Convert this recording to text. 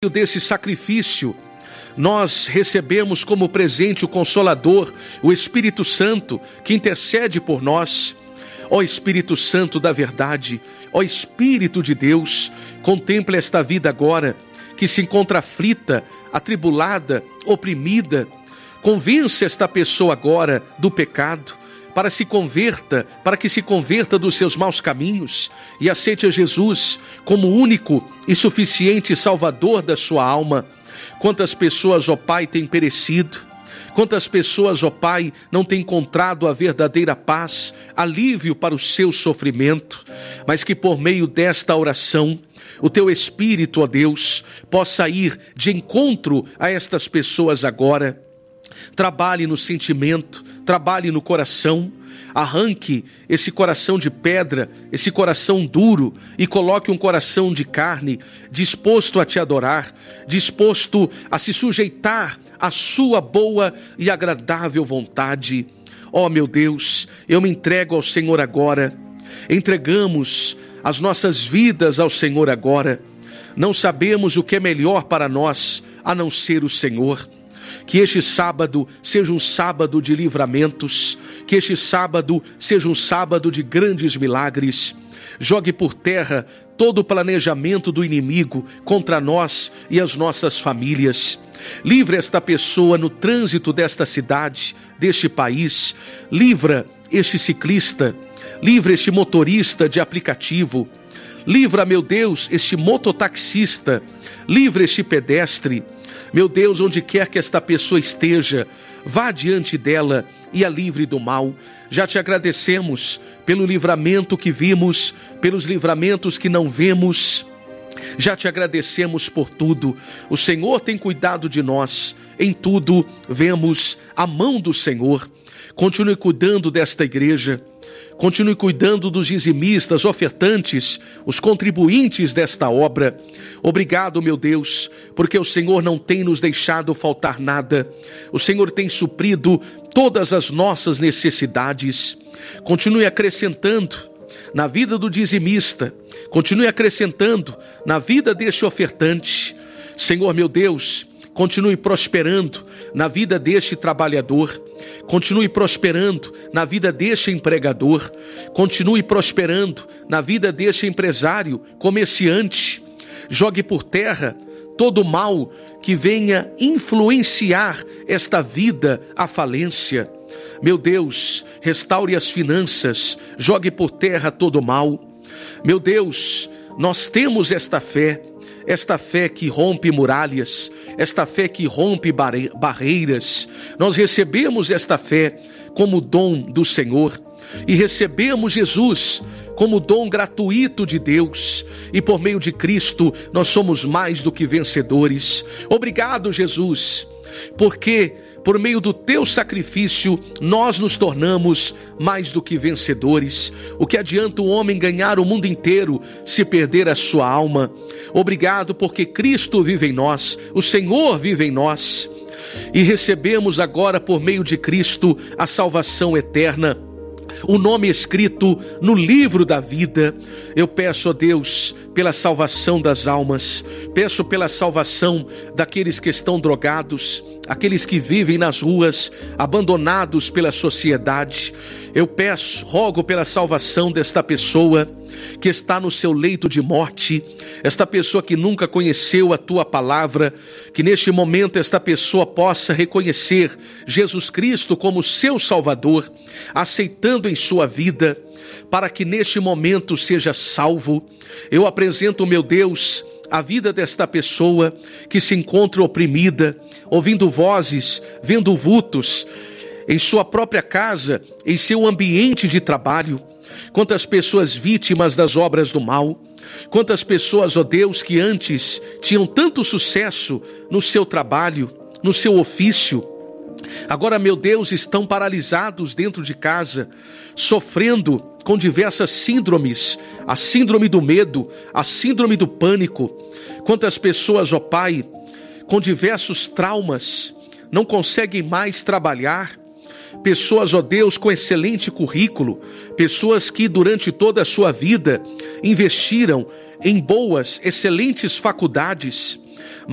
desse sacrifício, nós recebemos como presente o Consolador, o Espírito Santo, que intercede por nós. Ó Espírito Santo da verdade, ó Espírito de Deus, contempla esta vida agora, que se encontra aflita, atribulada, oprimida. Convence esta pessoa agora do pecado, para que se converta dos seus maus caminhos e aceite a Jesus como único e suficiente Salvador da sua alma. Quantas pessoas, ó Pai, têm perecido? Quantas pessoas, ó Pai, não têm encontrado a verdadeira paz, alívio para o seu sofrimento, mas que por meio desta oração, o Teu Espírito, ó Deus, possa ir de encontro a estas pessoas agora. Trabalhe no sentimento, trabalhe no coração, arranque esse coração de pedra, esse coração duro e coloque um coração de carne, disposto a Te adorar, disposto a se sujeitar à Sua boa e agradável vontade. Ó meu Deus, eu me entrego ao Senhor agora, entregamos as nossas vidas ao Senhor agora. Não sabemos o que é melhor para nós, a não ser o Senhor. Que este sábado seja um sábado de livramentos, que este sábado seja um sábado de grandes milagres. Jogue por terra todo o planejamento do inimigo contra nós e as nossas famílias. Livra esta pessoa no trânsito desta cidade, deste país. Livra este ciclista, livra este motorista de aplicativo. Livra, meu Deus, este mototaxista, livra este pedestre. Meu Deus, onde quer que esta pessoa esteja, vá diante dela e a livre do mal. Já Te agradecemos pelo livramento que vimos, pelos livramentos que não vemos. Já Te agradecemos por tudo. O Senhor tem cuidado de nós. Em tudo vemos a mão do Senhor. Continue cuidando desta igreja. Continue cuidando dos dizimistas, ofertantes, os contribuintes desta obra. Obrigado, meu Deus, porque o Senhor não tem nos deixado faltar nada. O Senhor tem suprido todas as nossas necessidades. Continue acrescentando na vida do dizimista. Continue acrescentando na vida deste ofertante. Senhor, meu Deus, continue prosperando na vida deste trabalhador. Continue prosperando na vida deste empregador. Continue prosperando na vida deste empresário, comerciante. Jogue por terra todo o mal que venha influenciar esta vida à falência. Meu Deus, restaure as finanças. Jogue por terra todo o mal. Meu Deus, nós temos esta fé que rompe muralhas, esta fé que rompe barreiras. Nós recebemos esta fé como dom do Senhor e recebemos Jesus como dom gratuito de Deus, e por meio de Cristo nós somos mais do que vencedores. Obrigado, Jesus, porque por meio do Teu sacrifício, nós nos tornamos mais do que vencedores. O que adianta o homem ganhar o mundo inteiro se perder a sua alma? Obrigado porque Cristo vive em nós, o Senhor vive em nós. E recebemos agora por meio de Cristo a salvação eterna, o nome escrito no livro da vida. Eu peço a Deus pela salvação das almas, peço pela salvação daqueles que estão drogados, aqueles que vivem nas ruas, abandonados pela sociedade. Eu peço, rogo pela salvação desta pessoa que está no seu leito de morte, esta pessoa que nunca conheceu a Tua palavra, que neste momento esta pessoa possa reconhecer Jesus Cristo como seu Salvador, aceitando em sua vida, para que neste momento seja salvo. Eu apresento, meu Deus, a vida desta pessoa que se encontra oprimida, ouvindo vozes, vendo vultos, em sua própria casa, em seu ambiente de trabalho. Quantas pessoas vítimas das obras do mal, quantas pessoas, ó Deus, que antes tinham tanto sucesso no seu trabalho, no seu ofício, agora, meu Deus, estão paralisados dentro de casa, sofrendo com diversas síndromes, a síndrome do medo, a síndrome do pânico. Quantas pessoas, ó Pai, com diversos traumas, não conseguem mais trabalhar. Pessoas, ó Deus, com excelente currículo, pessoas que durante toda a sua vida investiram em boas, excelentes faculdades,